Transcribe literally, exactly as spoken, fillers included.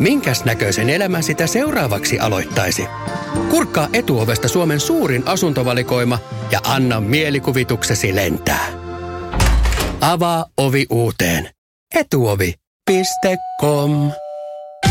Minkäs näköisen elämän sitä seuraavaksi aloittaisi? Kurkkaa Etuovesta Suomen suurin asuntovalikoima ja anna mielikuvituksesi lentää. Avaa ovi uuteen. etuovi piste com